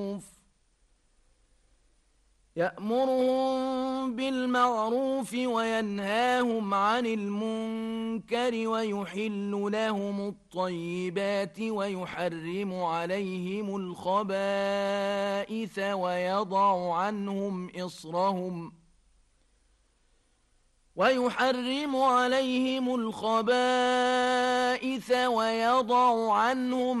يأمرهم بالمعروف وينهاهم عن المنكر ويحل لهم الطيبات ويحرم عليهم الخبائث ويضع عنهم